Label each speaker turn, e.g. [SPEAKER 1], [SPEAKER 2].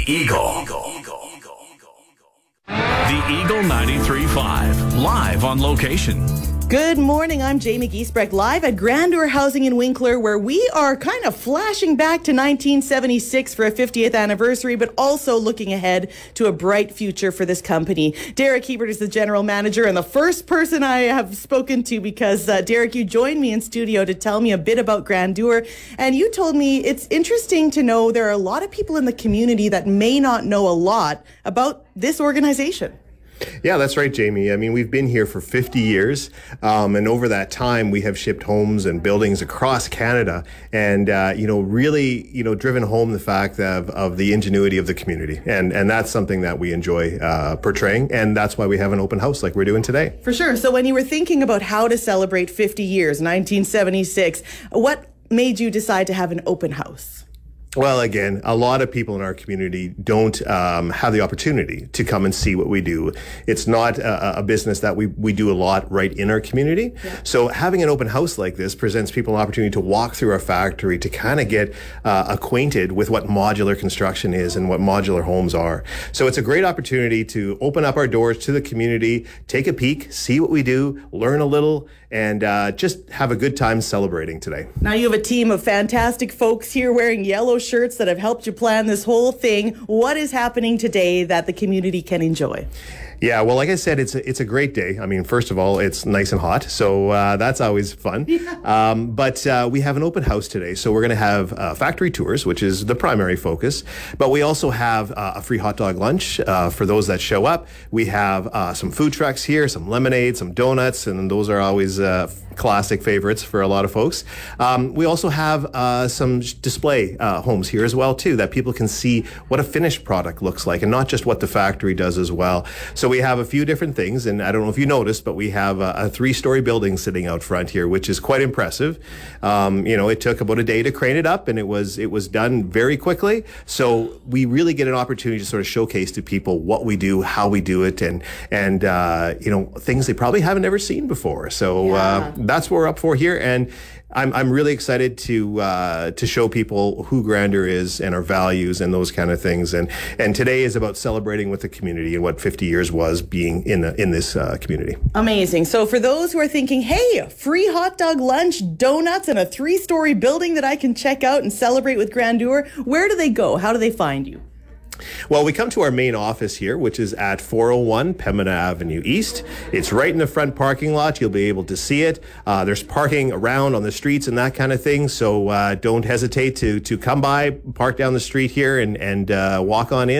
[SPEAKER 1] Eagle. The Eagle 93.5, live on location.
[SPEAKER 2] Good morning, I'm Jamie Giesbrecht, live at Grandeur Housing in Winkler, where we are kind of flashing back to 1976 for a 50th anniversary, but also looking ahead to a bright future for this company. Derek Hebert is the general manager and the first person I have spoken to because, Derek, you joined me in studio to tell me a bit about Grandeur, and you told me it's interesting to know there are a lot of people in the community that may not know a lot about this organization.
[SPEAKER 3] Yeah, that's right, Jamie. I mean, we've been here for 50 years, and over that time, we have shipped homes and buildings across Canada, and really, driven home the fact of the ingenuity of the community, and that's something that we enjoy portraying, and that's why we have an open house like we're doing today.
[SPEAKER 2] For sure. So, when you were thinking about how to celebrate 50 years, 1976, what made you decide to have an open house?
[SPEAKER 3] Well, again, a lot of people in our community don't have the opportunity to come and see what we do. It's not a business that we do a lot right in our community. Yeah. So having an open house like this presents people an opportunity to walk through our factory, to kind of get acquainted with what modular construction is and what modular homes are. So it's a great opportunity to open up our doors to the community, take a peek, see what we do, learn a little, and just have a good time celebrating today.
[SPEAKER 2] Now you have a team of fantastic folks here wearing yellow shirts that have helped you plan this whole thing. What is happening today that the community can enjoy?
[SPEAKER 3] Yeah, well, like I said, it's a great day. I mean, first of all, it's nice and hot, so that's always fun. Yeah. But we have an open house today, so we're going to have factory tours, which is the primary focus. But we also have a free hot dog lunch for those that show up. We have some food trucks here, some lemonade, some donuts, and those are always classic favorites for a lot of folks. We also have some display homes here as well, too, that people can see what a finished product looks like and not just what the factory does as well. So we have a few different things, and I don't know if you noticed, but we have a 3-story building sitting out front here, which is quite impressive. It took about a day to crane it up, and it was done very quickly. So we really get an opportunity to sort of showcase to people what we do, how we do it, and things they probably haven't ever seen before. So that's what we're up for here, and I'm really excited to show people who Grandeur is and our values and those kind of things. And today is about celebrating with the community and what 50 years was being in this community.
[SPEAKER 2] Amazing. So for those who are thinking, hey, free hot dog lunch, donuts, and a 3-story building that I can check out and celebrate with Grandeur, where do they go? How do they find you?
[SPEAKER 3] Well, we come to our main office here, which is at 401 Pembina Avenue East. It's right in the front parking lot. You'll be able to see it. There's parking around on the streets and that kind of thing. So don't hesitate to come by, park down the street here and walk on in.